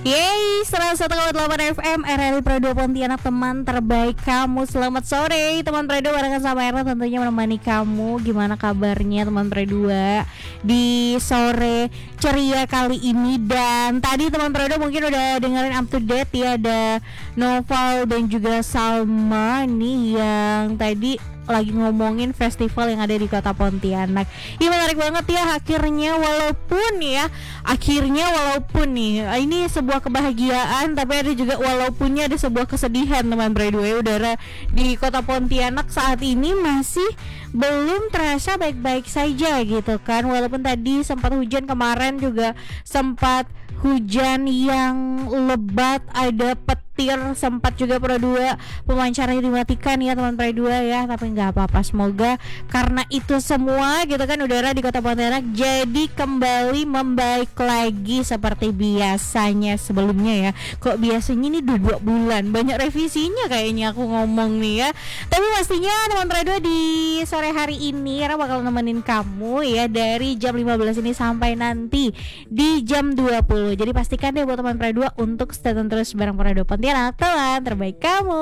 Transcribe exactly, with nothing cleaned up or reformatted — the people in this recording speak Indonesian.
Yeay, seratus satu koma delapan F M R R I Pro dua Pontianak, teman terbaik kamu. Selamat sore teman Pro dua, barengan sama Erna tentunya menemani kamu. Gimana kabarnya teman Pro dua di sore ceria kali ini? Dan tadi teman Pro dua mungkin udah dengerin up to date ya, ada Noval dan juga Salma nih yang tadi lagi ngomongin festival yang ada di kota Pontianak. Ini menarik banget ya, akhirnya walaupun ya akhirnya walaupun nih ini sebuah kebahagiaan, tapi ada juga walaupunnya ada sebuah kesedihan teman Bro dua. Udara di kota Pontianak saat ini masih belum terasa baik-baik saja gitu kan, walaupun tadi sempat hujan, kemarin juga sempat hujan yang lebat, ada petir, sempat juga Pro dua pemancaranya dimatikan ya teman Pro dua ya, tapi nggak apa-apa, semoga karena itu semua gitu kan udara di kota Pontianak jadi kembali membaik lagi seperti biasanya sebelumnya ya. Kok biasanya ini udah dua bulan, banyak revisinya kayaknya aku ngomong nih ya. Tapi pastinya teman Pro dua di sore hari ini Ra bakal nemenin kamu ya dari jam lima belas ini sampai nanti di jam dua puluh. Jadi pastikan deh buat teman Pro dua untuk stay tune terus bareng Pro dua Pontianak, teman terbaik kamu.